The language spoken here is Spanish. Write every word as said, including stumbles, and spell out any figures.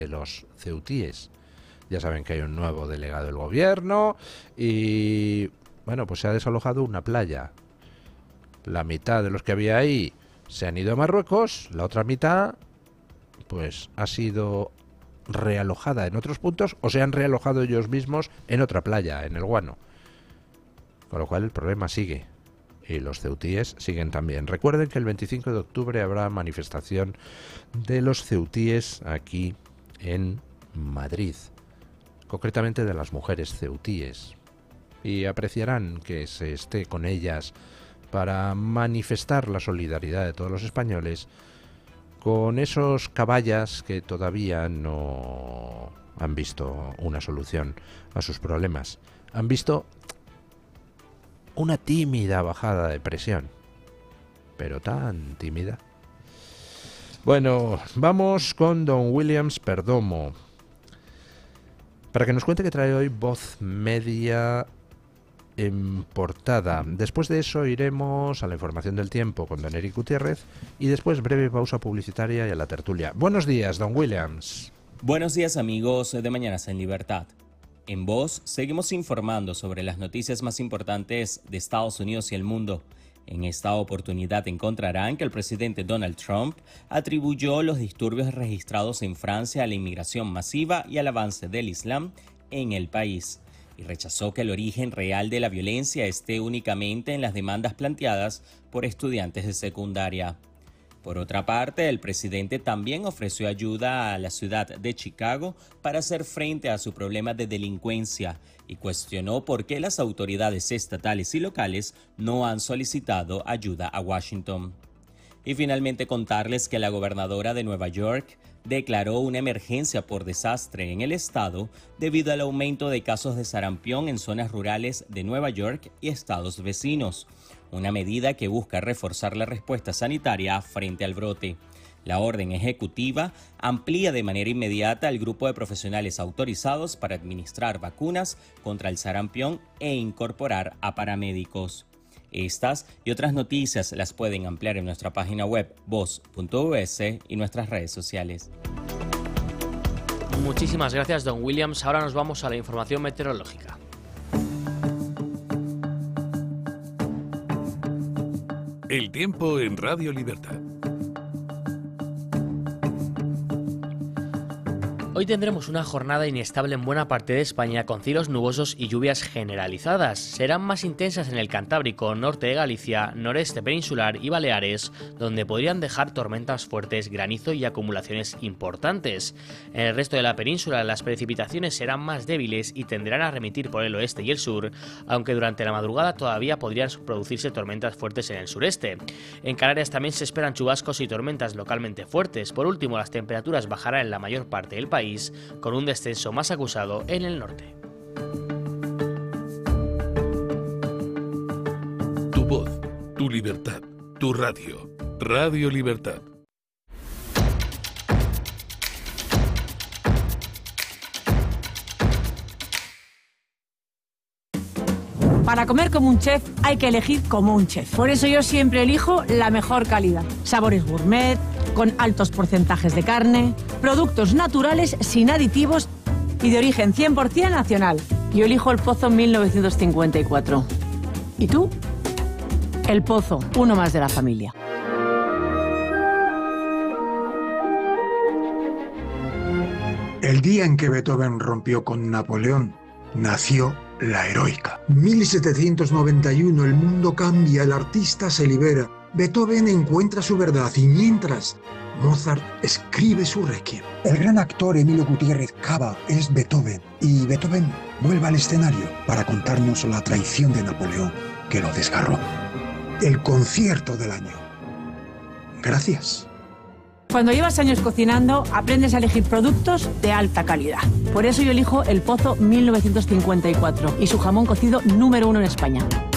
de los ceutíes. Ya saben que hay un nuevo delegado del gobierno y, bueno, pues se ha desalojado una playa. La mitad de los que había ahí se han ido a Marruecos, la otra mitad, pues, ha sido realojada en otros puntos o se han realojado ellos mismos en otra playa, en el Guano. Con lo cual el problema sigue. Y los ceutíes siguen también. Recuerden que el veinticinco de octubre habrá manifestación de los ceutíes aquí en Madrid. Concretamente de las mujeres ceutíes. Y apreciarán que se esté con ellas para manifestar la solidaridad de todos los españoles con esos caballas que todavía no han visto una solución a sus problemas. Han visto una tímida bajada de presión, pero tan tímida. Bueno, vamos con don Williams Perdomo, para que nos cuente qué trae hoy Voz Media en portada. Después de eso iremos a la información del tiempo con don Eric Gutiérrez y después breve pausa publicitaria y a la tertulia. Buenos días, don Williams. Buenos días, amigos de Mañanas en Libertad. En Voz seguimos informando sobre las noticias más importantes de Estados Unidos y el mundo. En esta oportunidad encontrarán que el presidente Donald Trump atribuyó los disturbios registrados en Francia a la inmigración masiva y al avance del Islam en el país, y rechazó que el origen real de la violencia esté únicamente en las demandas planteadas por estudiantes de secundaria. Por otra parte, el presidente también ofreció ayuda a la ciudad de Chicago para hacer frente a su problema de delincuencia y cuestionó por qué las autoridades estatales y locales no han solicitado ayuda a Washington. Y finalmente contarles que la gobernadora de Nueva York declaró una emergencia por desastre en el estado debido al aumento de casos de sarampión en zonas rurales de Nueva York y estados vecinos, una medida que busca reforzar la respuesta sanitaria frente al brote. La orden ejecutiva amplía de manera inmediata el grupo de profesionales autorizados para administrar vacunas contra el sarampión e incorporar a paramédicos. Estas y otras noticias las pueden ampliar en nuestra página web voz punto u s y nuestras redes sociales. Muchísimas gracias, don Williams. Ahora nos vamos a la información meteorológica. El tiempo en Radio Libertad. Hoy tendremos una jornada inestable en buena parte de España con cielos nubosos y lluvias generalizadas. Serán más intensas en el Cantábrico, norte de Galicia, noreste peninsular y Baleares, donde podrían dejar tormentas fuertes, granizo y acumulaciones importantes. En el resto de la península las precipitaciones serán más débiles y tenderán a remitir por el oeste y el sur, aunque durante la madrugada todavía podrían producirse tormentas fuertes en el sureste. En Canarias también se esperan chubascos y tormentas localmente fuertes. Por último, las temperaturas bajarán en la mayor parte del país, con un descenso más acusado en el norte. Tu voz, tu libertad, tu radio. Radio Libertad. Para comer como un chef hay que elegir como un chef. Por eso yo siempre elijo la mejor calidad. Sabores gourmet, con altos porcentajes de carne, productos naturales sin aditivos y de origen cien por ciento nacional. Yo elijo El Pozo mil novecientos cincuenta y cuatro. ¿Y tú? El Pozo, uno más de la familia. El día en que Beethoven rompió con Napoleón, nació la heroica. mil setecientos noventa y uno, el mundo cambia, el artista se libera. Beethoven encuentra su verdad y mientras Mozart escribe su requiem. El gran actor Emilio Gutiérrez Cava es Beethoven y Beethoven vuelve al escenario para contarnos la traición de Napoleón que lo desgarró. El concierto del año. Gracias. Cuando llevas años cocinando, aprendes a elegir productos de alta calidad. Por eso yo elijo El Pozo mil novecientos cincuenta y cuatro y su jamón cocido número uno en España.